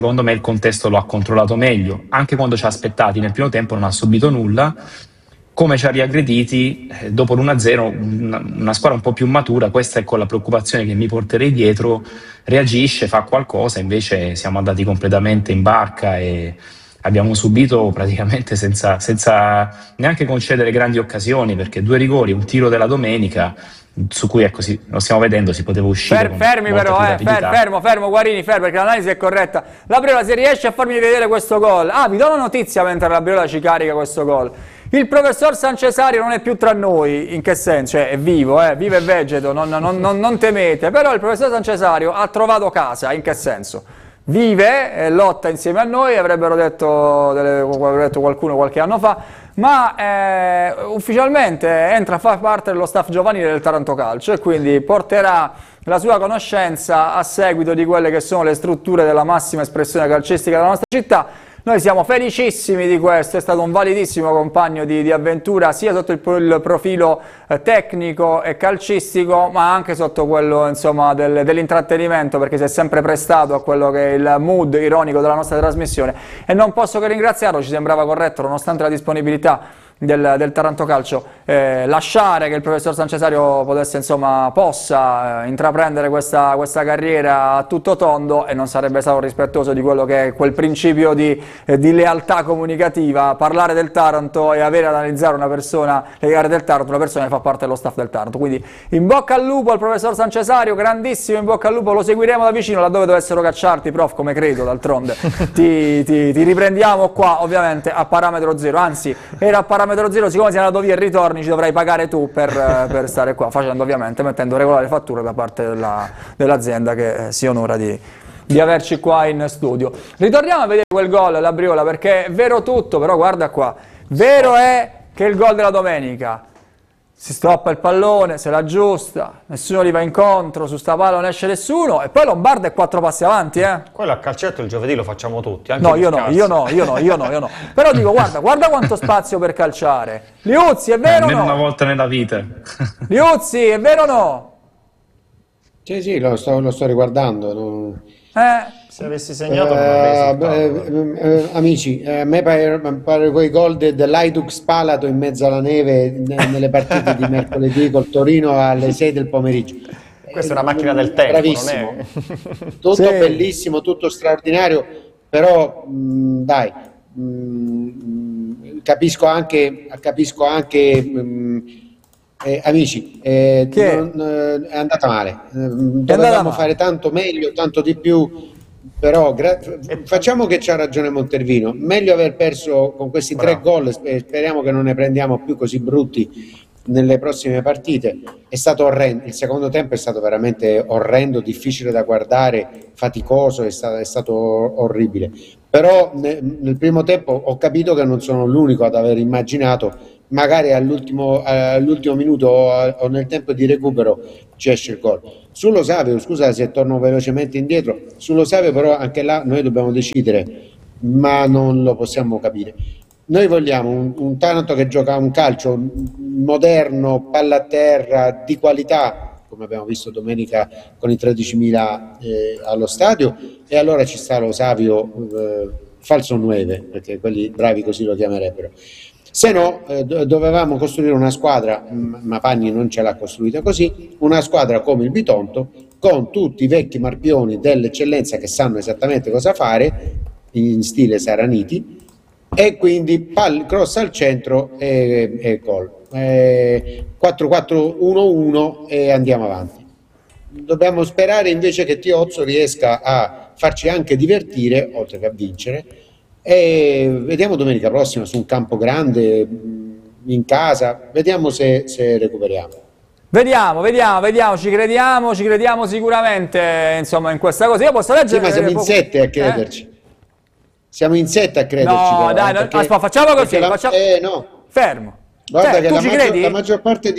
secondo me il contesto lo ha controllato meglio, anche quando ci ha aspettati nel primo tempo non ha subito nulla, come ci ha riaggrediti dopo l'1-0, una squadra un po' più matura, questa è con la preoccupazione che mi porterei dietro, reagisce, fa qualcosa, invece siamo andati completamente in barca e abbiamo subito praticamente senza neanche concedere grandi occasioni, perché 2 rigori, un tiro della domenica, su cui ecco, lo stiamo vedendo, si poteva uscire con Fermi molta però, più rapidità. fermo Guarini, perché l'analisi è corretta. Labriola, se riesci a farmi vedere questo gol. Vi do una notizia mentre Labriola ci carica questo gol. Il professor Sancesario non è più tra noi, in che senso? Cioè, è vivo, vive e vegeto, non temete, però il professor Sancesario ha trovato casa, in che senso? Vive, lotta insieme a noi, avrebbero detto qualcuno qualche anno fa, ma ufficialmente entra a far parte dello staff giovanile del Taranto Calcio e quindi porterà la sua conoscenza a seguito di quelle che sono le strutture della massima espressione calcistica della nostra città. Noi siamo felicissimi di questo, è stato un validissimo compagno di avventura sia sotto il profilo tecnico e calcistico, ma anche sotto quello insomma dell'intrattenimento, perché si è sempre prestato a quello che è il mood ironico della nostra trasmissione e non posso che ringraziarlo, ci sembrava corretto nonostante la disponibilità del Taranto Calcio lasciare che il professor Sancesario possa intraprendere questa carriera a tutto tondo, e non sarebbe stato rispettoso di quello che è quel principio di lealtà comunicativa, parlare del Taranto e avere ad analizzare una persona, le gare del Taranto, una persona che fa parte dello staff del Taranto. Quindi in bocca al lupo al professor Sancesario, grandissimo in bocca al lupo, lo seguiremo da vicino laddove dovessero cacciarti, prof, come credo d'altronde ti riprendiamo qua ovviamente a parametro zero, anzi era a parametro zero, siccome sei andato via e ritorni ci dovrai pagare tu per stare qua, mettendo regolare fattura da parte dell'azienda che si onora di averci qua in studio. Ritorniamo a vedere quel gol, Labriola, perché è vero tutto, però guarda qua, vero è che il gol della domenica si stoppa il pallone, se la aggiusta, nessuno gli va incontro, su sta palla non esce nessuno, e poi Lombardo è 4 passi avanti, Quello a calcetto il giovedì lo facciamo tutti, anche no, io no. Però dico, guarda quanto spazio per calciare. Liuzzi, è vero o no? Almeno una volta nella vita. Liuzzi, è vero o no? Sì, lo sto riguardando. Se avessi segnato non avrei risultato. Amici, a me pare quei gol dell'Hajduk Spalato in mezzo alla neve nelle partite di mercoledì col Torino alle 6 del pomeriggio. Questa è una macchina del tempo, bravissimo. non è... Tutto Sì. bellissimo, tutto straordinario, però capisco anche amici, è andata male, dovevamo fare tanto meglio, tanto di più, però facciamo che c'ha ragione Montervino, meglio aver perso con questi 3 gol, speriamo che non ne prendiamo più così brutti nelle prossime partite. È stato orrendo, il secondo tempo è stato veramente orrendo, difficile da guardare, faticoso, è stato orribile, però nel primo tempo ho capito che non sono l'unico ad aver immaginato magari all'ultimo minuto o nel tempo di recupero ci esce il gol. Sullo Savio, scusa se torno velocemente indietro, sullo Savio però anche là noi dobbiamo decidere, ma non lo possiamo capire. Noi vogliamo un Taranto che gioca un calcio moderno, palla a terra, di qualità, come abbiamo visto domenica con i 13.000 allo stadio, e allora ci sta lo Savio falso 9, perché quelli bravi così lo chiamerebbero. Se no, dovevamo costruire una squadra, ma Pagni non ce l'ha costruita così, una squadra come il Bitonto, con tutti i vecchi marpioni dell'eccellenza che sanno esattamente cosa fare, in stile Saraniti, e quindi cross al centro e gol. 4-4-1-1 e andiamo avanti. Dobbiamo sperare invece che Tiozzo riesca a farci anche divertire, oltre che a vincere, e vediamo domenica prossima su un campo grande, in casa, vediamo se recuperiamo. Vediamo, ci crediamo sicuramente, insomma, in questa cosa. Io posso leggere... Sì, ma siamo in 7 a crederci. Siamo in 7 a crederci. No, però, dai, aspetta, facciamo così. No. Fermo. Guarda che tu ci credi? la maggior parte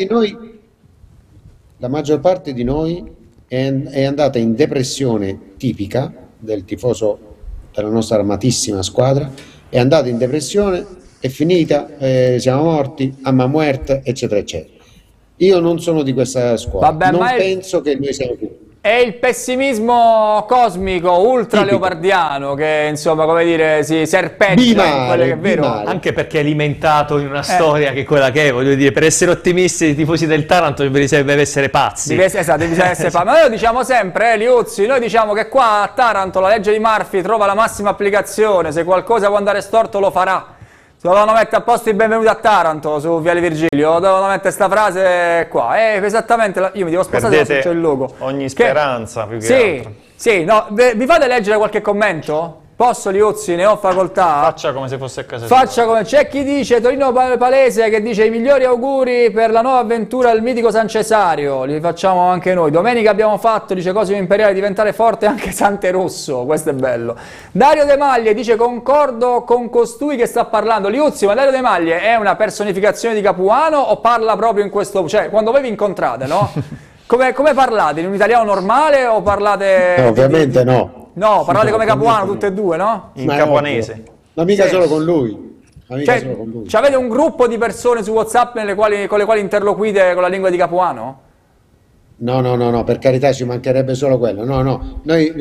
di noi è andata in depressione tipica del tifoso della nostra armatissima squadra, è andata in depressione, è finita, siamo morti, amma muerta, eccetera, eccetera. Io non sono di questa squadra, Vabbè, non penso che noi siamo qui. È il pessimismo cosmico ultra leopardiano che, insomma, come dire, si serpeggia in quello che è vero. Anche perché è alimentato in una storia che è quella che è, voglio dire, per essere ottimisti i tifosi del Taranto deve essere pazzi. Esatto, bisogna essere pazzi. Ma noi lo diciamo sempre, Liuzzi, noi diciamo che qua a Taranto la legge di Murphy trova la massima applicazione, se qualcosa può andare storto lo farà. Dovevano mettere a posto il benvenuto a Taranto su Viale Virgilio, dovevano mettere questa frase qua. Esattamente, io mi devo spostare se c'è il logo. Ogni speranza, più che altro. Sì, no, vi fate leggere qualche commento? Posso, Liuzzi? Ne ho facoltà. Faccia come se fosse a casa Faccia come... C'è chi dice, Torino Palese, che dice i migliori auguri per la nuova avventura al mitico San Cesario. Li facciamo anche noi. Domenica abbiamo fatto, dice Cosimo Imperiale, diventare forte anche Sante Rosso. Questo è bello. Dario De Maglie dice concordo con costui che sta parlando. Liuzzi, ma Dario De Maglie è una personificazione di Capuano o parla proprio in questo... Cioè, quando voi vi incontrate, no? Come parlate? In un italiano normale o parlate... No, ovviamente no. No, parlate come Capuano tutte e due, no? In capuanese. Ma mica solo con lui. Solo con lui. Avete un gruppo di persone su WhatsApp con le quali interloquite con la lingua di Capuano? No, per carità, ci mancherebbe solo quello. No. Noi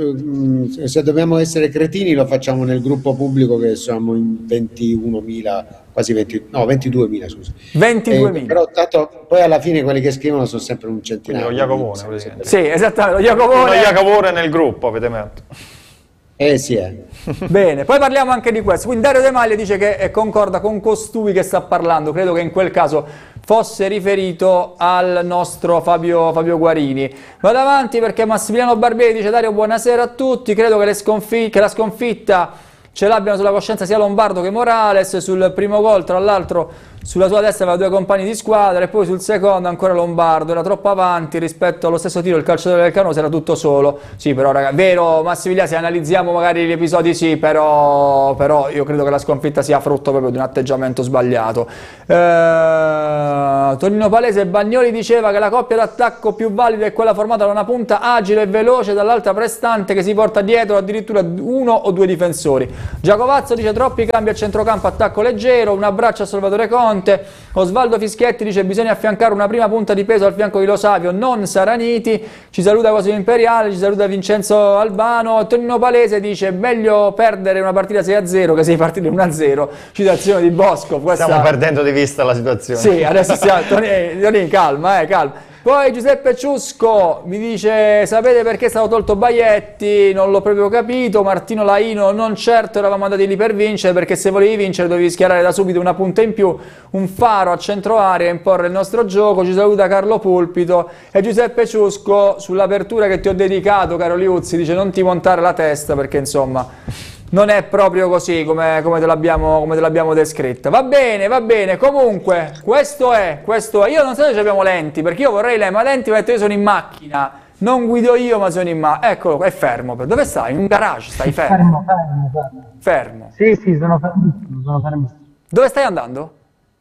se dobbiamo essere cretini lo facciamo nel gruppo pubblico che siamo in 21.000, quasi 22.000, scusa. 22.000. Però tanto poi alla fine quelli che scrivono sono sempre un centinaio. Lo Jacopone, praticamente. Sì, esattamente, lo Jacopone. Lo Jacopone nel gruppo, avete messo. Sì. Bene, poi parliamo anche di questo. Quindi Dario De Maglie dice che concorda con costui che sta parlando. Credo che in quel caso fosse riferito al nostro Fabio Guarini. Vado avanti perché Massimiliano Barbieri dice Dario buonasera a tutti, credo che la sconfitta ce l'abbiano sulla coscienza sia Lombardo che Morales. Sul primo gol, tra l'altro, sulla sua destra aveva due compagni di squadra e poi sul secondo ancora Lombardo, era troppo avanti rispetto allo stesso tiro, il calciatore del Canosa era tutto solo. Sì, però ragazzi, vero Massimiliano, se analizziamo magari gli episodi sì, però io credo che la sconfitta sia frutto proprio di un atteggiamento sbagliato. Tonino Palese, Bagnoli diceva che la coppia d'attacco più valida è quella formata da una punta agile e veloce, dall'altra prestante che si porta dietro addirittura uno o due difensori. Giacovazzo dice troppi cambi a centrocampo, attacco leggero, un abbraccio a Salvatore Conte. Osvaldo Fischietti dice bisogna affiancare una prima punta di peso al fianco di Lo Savio, non Saraniti. Ci saluta Cosimo Imperiale, ci saluta Vincenzo Albano. Tonino Palese dice meglio perdere una partita 6-0 che 6 partite 1-0. Citazione di Bosco. Stiamo perdendo di vista la situazione. Sì, adesso stiamo... Tonino, calma. Poi Giuseppe Ciusco mi dice sapete perché è stato tolto Baietti? Non l'ho proprio capito. Martino Laino, non certo eravamo andati lì per vincere, perché se volevi vincere dovevi schierare da subito una punta in più, un faro a centro area e imporre il nostro gioco. Ci saluta Carlo Pulpito. E Giuseppe Ciusco, sull'apertura che ti ho dedicato, caro Liuzzi, dice non ti montare la testa perché insomma non è proprio così come te l'abbiamo descritta. Va bene, comunque questo è. Io non so se abbiamo Lenti, perché io vorrei lei, ma Lenti io sono in macchina, non guido io ma sono in macchina. Eccolo, è fermo. Dove stai? In un garage, stai fermo? Fermo. Sì, sono fermissimo. Dove stai andando?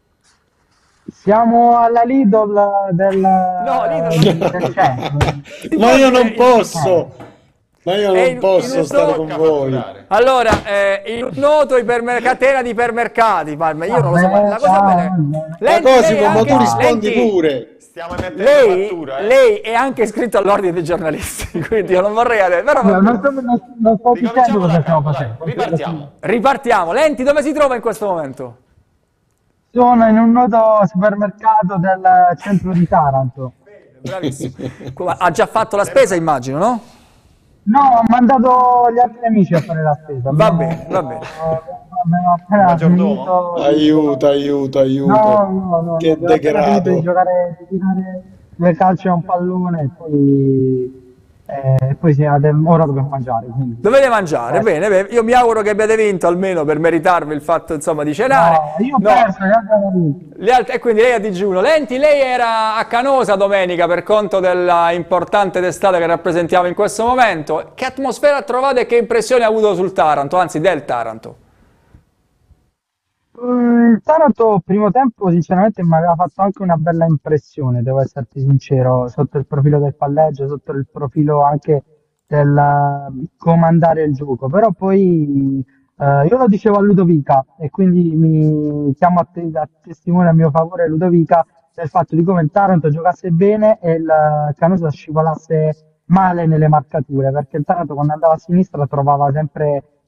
Siamo alla Lidl del centro. Ma io non posso! Stare con voi. Allora, in un noto catena di ipermercati, Palma, io non lo so, ma la cosa bella è... Ma tu rispondi pure. Stiamo mettendo fattura. Lei è anche iscritto all'ordine dei giornalisti, quindi io non vorrei adesso. Però... Non sto dicendo cosa stiamo facendo. Ripartiamo. Lenti, dove si trova in questo momento? Sono in un noto supermercato del centro di Taranto. Bravissimo. Ha già fatto la spesa, immagino, no? No, ho mandato gli altri amici a fare la spesa. Va bene. Abbiamo appena finito... Aiuto. No. Che degrado. Di tirare due calci a un pallone e poi ora dobbiamo mangiare. Quindi. Dovete mangiare, bene. Io mi auguro che abbiate vinto almeno per meritarvi il fatto insomma di cenare. No, io ho perso, gli altri hanno vinto. E quindi lei a digiuno. Lenti, lei era a Canosa domenica per conto della importante testata che rappresentiamo in questo momento. Che atmosfera ha trovato e che impressione ha avuto sul Taranto, anzi del Taranto? Il Taranto, primo tempo, sinceramente mi aveva fatto anche una bella impressione, devo esserti sincero, sotto il profilo del palleggio, sotto il profilo anche del comandare il gioco. Però poi io lo dicevo a Ludovica e quindi mi chiamo a testimone a mio favore Ludovica del fatto di come il Taranto giocasse bene e il Canosa scivolasse male nelle marcature, perché il Taranto quando andava a sinistra trovava sempre